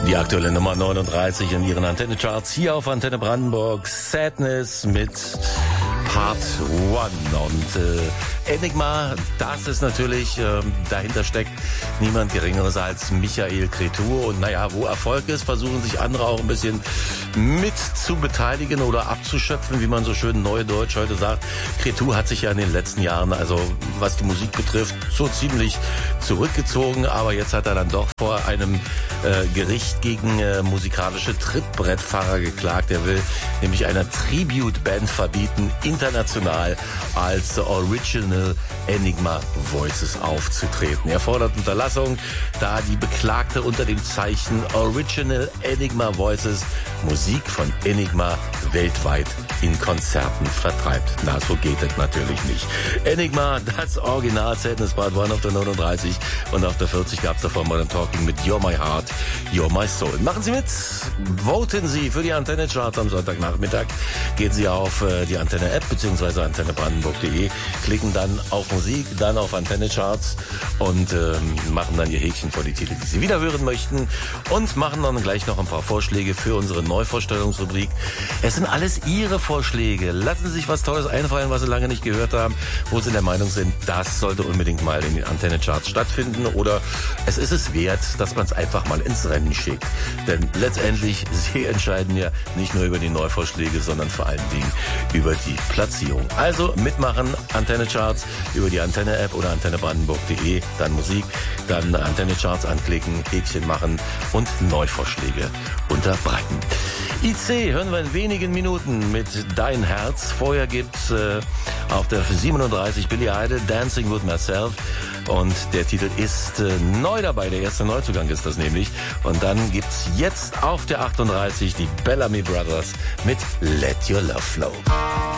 Die aktuelle Nummer 39 in Ihren Antenne-Charts hier auf Antenne Brandenburg. Sadness mit Part 1. Und Enigma, das ist natürlich, dahinter steckt niemand Geringeres als Michael Cretu. Und naja, wo Erfolg ist, versuchen sich andere auch ein bisschen mit zu beteiligen oder abzuschöpfen, wie man so schön neudeutsch heute sagt. Cretu hat sich ja in den letzten Jahren, also was die Musik betrifft, so ziemlich zurückgezogen. Aber jetzt hat er dann doch vor einem Gericht gegen musikalische Trittbrettfahrer geklagt. Er will nämlich einer Tribute-Band verbieten, international als Original Enigma Voices aufzutreten. Er fordert Unterlassung, da die Beklagte unter dem Zeichen Original Enigma Voices Musik von Enigma weltweit in Konzerten vertreibt. Na, so geht es natürlich nicht. Enigma, das Original, Sadness Part 1 auf der 39 und auf der 40 gab es davor Modern Talking mit You're My Heart, You're My Soul. Machen Sie mit, voten Sie für die Antenne-Charts am Sonntagnachmittag. Gehen Sie auf die Antenne-App bzw. antennebrandenburg.de, klicken dann auf Musik, dann auf Antenne-Charts und machen dann Ihr Häkchen vor die Titel, die Sie wieder hören möchten und machen dann gleich noch ein paar Vorschläge für unsere Neuvorstellungsrubrik. Es sind alles Ihre Vorschläge. Lassen Sie sich was Tolles einfallen, was Sie lange nicht gehört haben, wo Sie der Meinung sind, das sollte unbedingt mal in den Antenne-Charts stattfinden oder es ist es wert, dass man es einfach mal ins Rennen schickt. Denn letztendlich, Sie entscheiden ja nicht nur über die Neuvorschläge, sondern vor allen Dingen über die Platzierung. Also mitmachen, Antenne-Charts über die Antenne-App oder antennebrandenburg.de, dann Musik, dann Antenne-Charts anklicken, Häkchen machen und Neuvorschläge unterbreiten. IC hören wir in wenigen Minuten mit Dein Herz. Vorher gibt's auf der 37 Billy Idol Dancing with Myself und der Titel ist neu dabei. Der erste Neuzugang ist das nämlich. Und dann gibt's jetzt auf der 38 die Bellamy Brothers mit Let Your Love Flow.